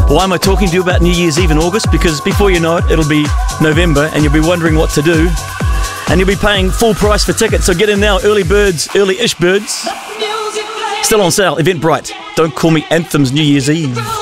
Why am I talking to you about New Year's Eve in August? Because before you know it, it'll be November and you'll be wondering what to do. And you'll be paying full price for tickets, so get in now. Early birds, early-ish birds. Still on sale, Eventbrite. Don't call me Anthem's New Year's Eve.